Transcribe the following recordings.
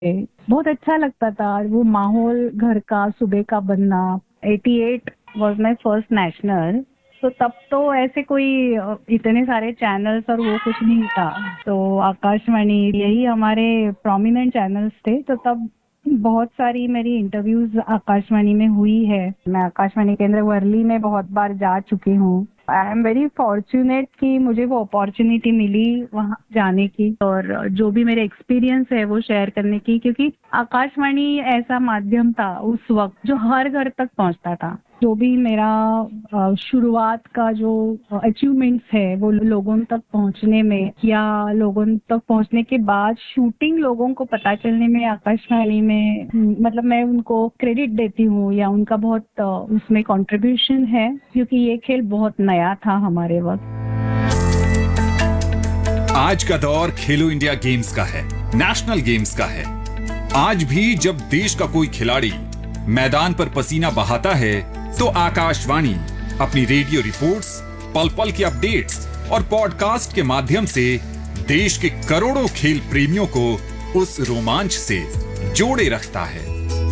बहुत अच्छा लगता था वो माहौल घर का सुबह का बनना। 88 वाज माय फर्स्ट नेशनल। तो तब तो ऐसे कोई इतने सारे चैनल्स और वो कुछ नहीं था। तो आकाशवाणी यही हमारे प्रोमिनेंट चैनल्स थे। तो तब बहुत सारी मेरी इंटरव्यूज आकाशवाणी में हुई है। मैं आकाशवाणी केंद्र वर्ली में बहुत बार जा चुकी हूँ। आई एम वेरी फॉर्चुनेट कि मुझे वो अपॉर्चुनिटी मिली वहाँ जाने की और जो भी मेरे एक्सपीरियंस है वो शेयर करने की, क्योंकि आकाशवाणी ऐसा माध्यम था उस वक्त जो हर घर तक पहुँचता था। जो भी मेरा शुरुआत का जो अचीवमेंट्स है वो लोगों तक पहुंचने में या लोगों तक पहुंचने के बाद शूटिंग लोगों को पता चलने में आकाशवाणी में मतलब मैं उनको क्रेडिट देती हूँ या उनका बहुत उसमें कंट्रीब्यूशन है, क्योंकि ये खेल बहुत नया था हमारे वक्त। आज का दौर खेलो इंडिया गेम्स का है, नेशनल गेम्स का है। आज भी जब देश का कोई खिलाड़ी मैदान पर पसीना बहाता है तो आकाशवाणी अपनी रेडियो रिपोर्ट्स, पल पल की अपडेट्स और पॉडकास्ट के माध्यम से देश के करोड़ों खेल प्रेमियों को उस रोमांच से जोड़े रखता है।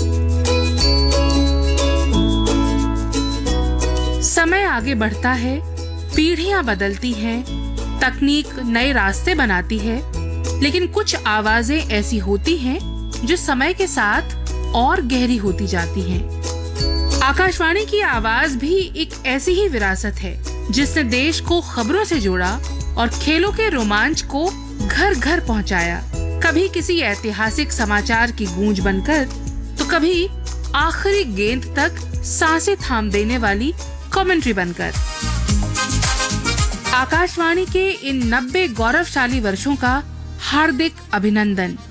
समय आगे बढ़ता है, पीढ़ियां बदलती हैं, तकनीक नए रास्ते बनाती है, लेकिन कुछ आवाजें ऐसी होती हैं जो समय के साथ और गहरी होती जाती हैं। आकाशवाणी की आवाज भी एक ऐसी ही विरासत है जिसने देश को खबरों से जोड़ा और खेलों के रोमांच को घर घर पहुंचाया। कभी किसी ऐतिहासिक समाचार की गूंज बनकर तो कभी आखिरी गेंद तक सांसें थाम देने वाली कमेंट्री बनकर। आकाशवाणी के इन 90 गौरवशाली वर्षों का हार्दिक अभिनंदन।